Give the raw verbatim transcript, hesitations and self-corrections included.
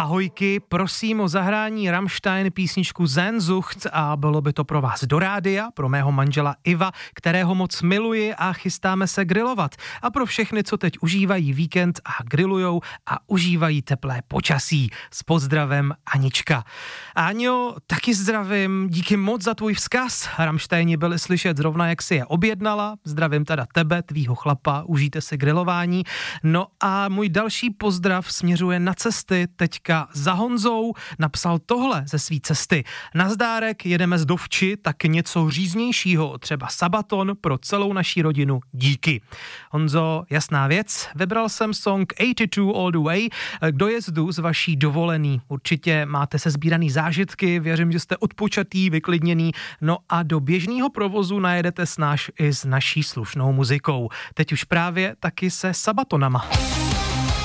Ahojky, prosím o zahrání Rammstein písničku Sehnsucht a bylo by to pro vás do rádia, pro mého manžela Iva, kterého moc miluji a chystáme se grilovat. A pro všechny, co teď užívají víkend a grillujou a užívají teplé počasí. S pozdravem Anička. Áňo, taky zdravím, díky moc za tvůj vzkaz. Rammsteini byli slyšet zrovna, jak si je objednala. Zdravím teda tebe, tvýho chlapa, užijte si grilování. No a můj další pozdrav směřuje na cesty. Teďka za Honzou napsal tohle ze svý cesty. Nazdárek, jedeme z Dovči, tak něco říznějšího, třeba Sabaton pro celou naší rodinu. Díky. Honzo, jasná věc, vybral jsem song osmdesát dva All the Way k dojezdu z vaší dovolený. Určitě máte se sbíraný zážitky, věřím, že jste odpočatý, vyklidněný, no a do běžného provozu najedete s náš i s naší slušnou muzikou. Teď už právě taky se Sabatonama.